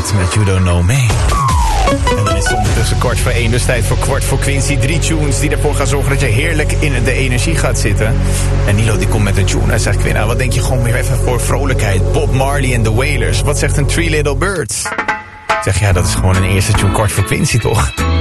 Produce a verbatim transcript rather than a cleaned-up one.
Laat met You Don't Know Me. En dan is het ondertussen kwart voor één, dus tijd voor kwart voor Quincy. Drie tunes die ervoor gaan zorgen dat je heerlijk in de energie gaat zitten. En Nilo die komt met een tune. Hij zegt, Quinna, wat denk je gewoon weer even voor vrolijkheid? Bob Marley en The Wailers. Wat zegt een Three Little Birds? Ik zeg, ja, dat is gewoon een eerste tune kwart voor Quincy, toch?